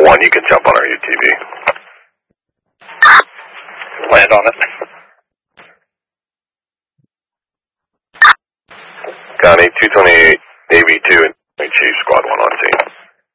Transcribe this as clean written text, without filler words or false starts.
1, you can jump on our UTV. Land on it. Connie, 228, AV2, and Chief, Squad 1 on.